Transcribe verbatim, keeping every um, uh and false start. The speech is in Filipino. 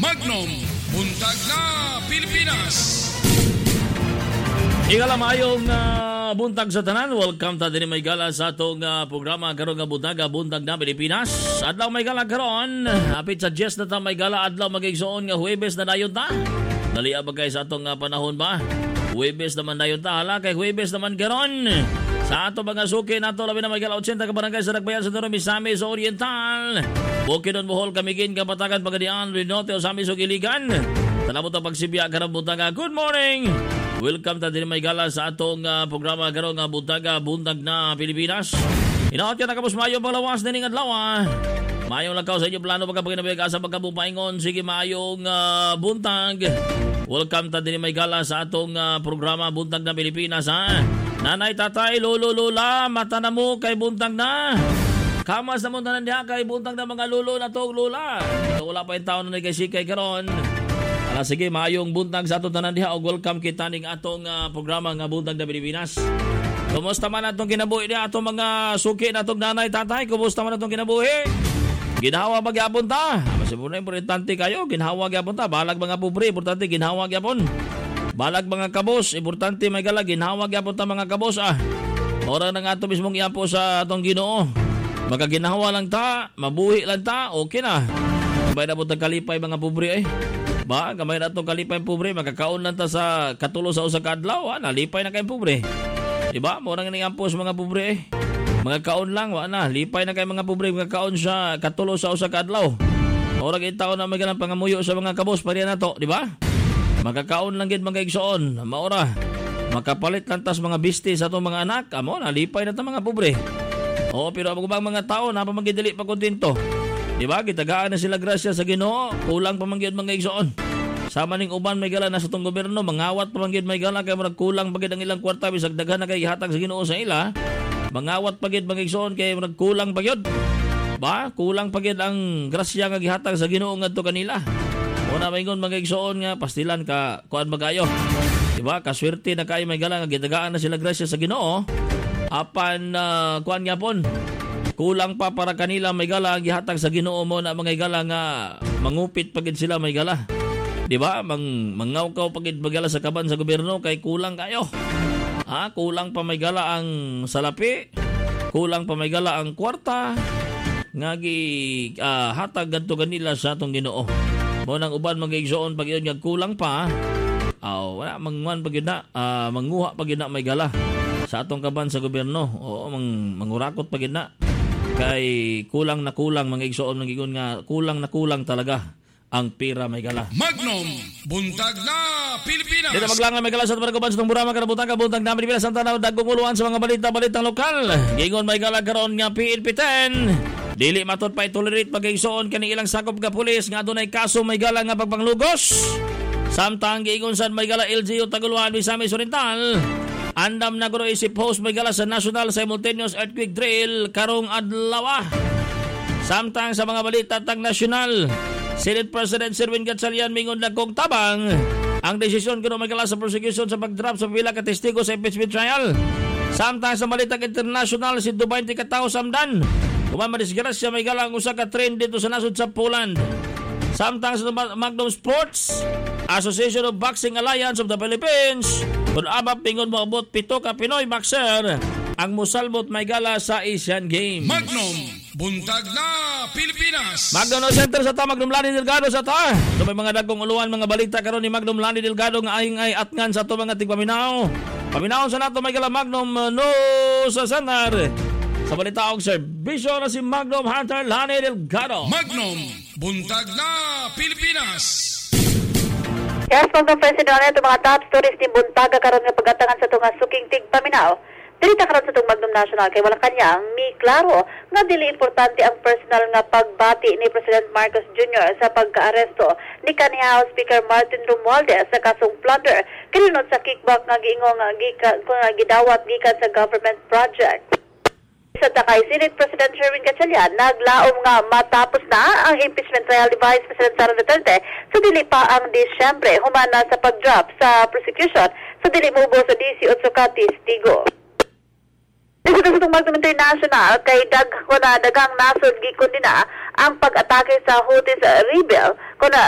Magnum, buntag na Pilipinas. Ikalamayong uh, buntag sa tanan. Welcome ta din may gala sa atong uh, programa karon nga buntaga buntag na Pilipinas. Adlaw may gala karon. Apit sa Jess na ta may gala adlaw magigsoon nga Huwebes na dayon ta. Dali ba kay sa atong uh, panahon ba? Huwebes naman dayon ta hala kay Huwebes naman karon. Sa ato mga suki nato labi na may gala eighty ka barangay sa Nagbayan sa Duro Misamis Oriental. Bukidnon Bohol Kamigin Kapatagan Pagadian Rinote Osamis ug Iligan. Tanamot ang pagsibya karong buntaga. Good morning. Welcome ta din may gala sa atong uh, programa karong nga buntaga buntag na Pilipinas. Inaot ka na kapos mayo panglawas dining adlaw. Mayong lakaw sa inyo plano pagkapaginabayag asa pagkabupaingon. Sige mayong uh, buntag. Welcome ta din may gala sa atong uh, programa buntag na Pilipinas ha. Nanay, tatay, lolo, lola, mata na mo kay buntag na. Kamas na mo tanan diha kay buntag na mga lolo na tong lola. Ito wala pa yung taon na kay sikay karon. Ala sige, maayong buntag sa atong tanan diha og welcome kita ning atong uh, programa nga buntag na Pilipinas. Kumusta man atong kinabuhi diha atong mga suki natong nanay, tatay? Kumusta man atong kinabuhi? Ginhawa ba gyapon ta? Mas importante kayo, ginhawa gyapon ta. Balag mga pobre, importante ginhawa gyapon. Balag mga kabos, importante may gala, ginhawa gyapon ta mga kabos ah. Ora na nga ito mismong iampo sa atong Ginoo. Magkaginhawa lang ta, mabuhi lang ta, okay na. Kamay na po kalipay mga pobre eh. Ba, kamay na itong kalipay pobre, magkakaon lang ta sa katulo sa usa ka adlaw, ah, nalipay na kay pobre. Diba? Mura nga iampo sa mga pobre eh. Mga kaon lang, wa na, lipay na kay mga pobre, mga kaon sa katulo sa usa ka adlaw. Ora gitaon na may ganang pangamuyo sa mga kabos pariya na to, diba? Makakaon lang gid mga igsoon, maora. Makapalit lang tas mga bisti sa itong mga anak, amo, nalipay na ta mga pobre. Oo, pero ang mga tao, napamagidili pa kontento. Diba, gitagaan na sila grasya sa Ginoo, kulang pa mangyod mga igsoon. Sama ning uban may gala na sa itong gobyerno, mangawat pa mangyod may gala, kaya marag kulang pagid ang ilang kwarta, bisag daghan na kay ihatag sa Ginoo sa ila. Mangawat pagid mga igsoon, kaya marag kulang pagyod. Ba, kulang pagid ang grasya nga gihatag sa Ginoo ngadto kanila. Una maingon mga igsoon nga pastilan ka kuan magayo. Diba? Kaswerte na kay may gala nga gitagaan na sila grasya sa Ginoo. Apan uh, kuan gyapon. Kulang pa para kanila may gala ang gihatag sa Ginoo mo na mga gala nga mangupit pagid sila may gala. Diba? Mang mangawkaw pagid magala sa kaban sa gobyerno kay kulang kayo. Ha, kulang pa may gala ang salapi. Kulang pa may gala ang kwarta nga gi uh, hatag gadto kanila sa atong Ginoo. Mo nang uban magigsoon pag yun nga kulang pa. Aw, wala manguan pag yun na, uh, manguha pag yun na may gala sa atong kaban sa gobyerno. Oo, mang, mangurakot pag yun na. Kay kulang na kulang magigsoon magigon nga kulang na kulang talaga ang pira may gala. Magnum, buntag na Pilipinas. Dito maglangan may gala sa mga kaban sa itong burama ka na buntag ka buntag na Pilipinas. Ang tanaw dagong uluan sa mga balita-balitang lokal. Gingon may gala karon nga P N P ten. Dili matud pa itolerate pagigsoon kani ilang sakop ka pulis nga adunay kaso may gala nga pagpanglugos. Samtang giingon sad may gala L G U Taguluan Misamis Oriental. Andam na guro isip host may gala sa National Simultaneous Earthquake Drill karong adlaw. Samtang sa mga balita tag nasyonal, Senate President Sherwin Gatchalian mingon na kong tabang ang desisyon kuno may gala sa prosecution sa pagdrap sa pila ka testigo sa impeachment trial. Samtang sa balita international si Dubai ti katao samdan. Kuman madisgrasya may galang usa ka train dito sa nasod sa Poland. Samtang sa Magnum Sports, Association of Boxing Alliance of the Philippines, kung abap pingon mo abot pito ka Pinoy boxer ang musalbot may gala sa Asian Games. Magnum, buntag na Pilipinas. Magnum Center sa ta, Magnum Lani Delgado sa ta. Ito may mga dagkong uluan, mga balita karon ni Magnum Lani Delgado nga aying ay atngan sa to mga tigpaminaw. Paminaw sa nato may gala Magnum no sa Sanar. Sa balita og serbisyo na si Magnum Hunter Lani Delgado. Magnum, buntag na Pilipinas. Yes, Magnum President, ito mga top stories ni Buntaga karon nga pagatangan sa tunga suking tigpaminaw. Dili ta karon sa itong Magnum National kay wala kanya mi klaro nga dili importante ang personal nga pagbati ni President Marcos Junior sa pagkaaresto ni kanhi House Speaker Martin Romualdez sa kasong plunder kinunod sa kickback nga giingong nga gikan nga gidawat gikan sa government project. Sa takay, Senate President Sherwin Gatchalian naglaom nga matapos na ang impeachment trial ni Vice President Sara Duterte sa dili pa ang Disyembre humana sa pag-drop sa prosecution sa dili mubo sa eighteen ka testigo. Dito sa itong Magnum International kay dag ko na dagang nasod gikon din na ang pag-atake sa Houthis rebel kuna